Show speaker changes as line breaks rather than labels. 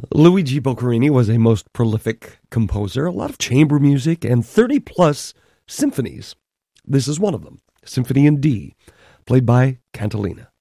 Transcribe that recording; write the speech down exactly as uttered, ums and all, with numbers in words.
Luigi Boccherini was a most prolific composer, a lot of chamber music, and thirty-plus symphonies. This is one of them, Symphony in D, played by Cantilena.